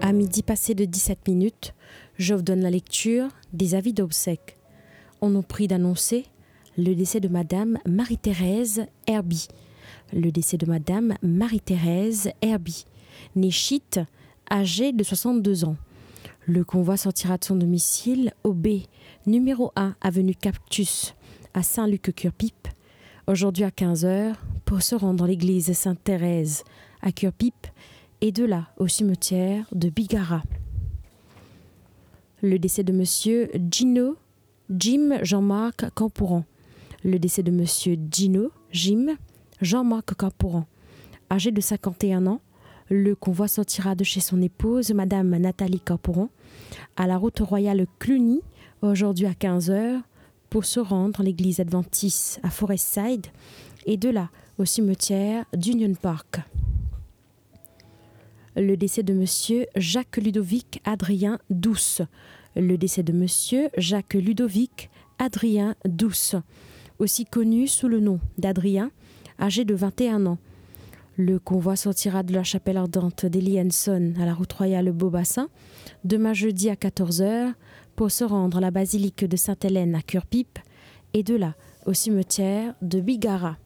À midi passé de 17 minutes, je vous donne la lecture des avis d'obsèques. On nous prie d'annoncer le décès de Madame Marie-Thérèse Herbie. Le décès de Madame Marie-Thérèse Herbie, née Chite, âgée de 62 ans. Le convoi sortira de son domicile au B, numéro 1, avenue Cactus, à Saint-Luc-Cure-Pipe, aujourd'hui à 15h, pour se rendre dans l'église Sainte-Thérèse à Cure-Pipe et de là au cimetière de Bigara. Le décès de Monsieur Jim Jean-Marc Campouran. Le décès de Monsieur Jim Jean-Marc Campouran, âgé de 51 ans. Le convoi sortira de chez son épouse, Madame Nathalie Campouran, à la route royale Cluny, aujourd'hui à 15h, pour se rendre dans l'église adventiste à Forestside et de là au cimetière d'Union Park. Le décès de Monsieur Jacques-Ludovic Adrien Douce. Le décès de Monsieur Jacques-Ludovic Adrien Douce, aussi connu sous le nom d'Adrien, âgé de 21 ans. Le convoi sortira de la chapelle ardente d'Eli Hanson à la route royale Beaubassin, demain jeudi à 14h, pour se rendre à la basilique de Sainte-Hélène à Cure-Pipe et de là au cimetière de Bigara.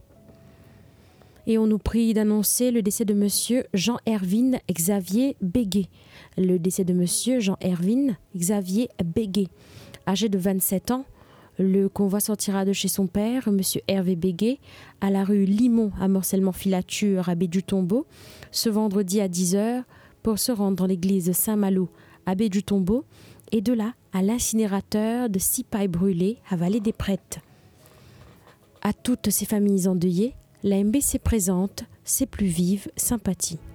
Et on nous prie d'annoncer le décès de Monsieur Jean-Hervin Xavier Béguet. Le décès de Monsieur Jean-Hervin Xavier Béguet, âgé de 27 ans. Le convoi sortira de chez son père, Monsieur Hervé Béguet, à la rue Limon à Morcellement-Filature à Baie-du-Tombeau, ce vendredi à 10h, pour se rendre dans l'église Saint-Malo à Baie-du-Tombeau et de là à l'incinérateur de Cipaille brûlée à Vallée-des-Prêtres. À toutes ces familles endeuillées, la MBC présente ses plus vives sympathies.